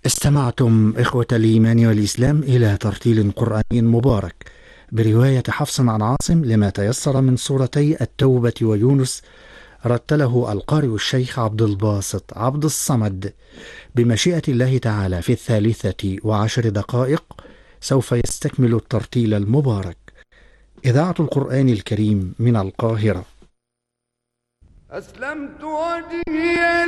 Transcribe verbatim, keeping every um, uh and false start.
استمعتم إخوة الإيمان والإسلام إلى ترتيل قرآني مبارك برواية حفص عن عاصم لما تيسر من سورتي التوبة ويونس، رتله القارئ الشيخ عبد الباسط عبد الصمد. بمشيئة الله تعالى في الثالثة وعشر دقائق سوف يستكمل الترتيل المبارك. إذاعة القرآن الكريم من القاهرة. أسلمت وجهي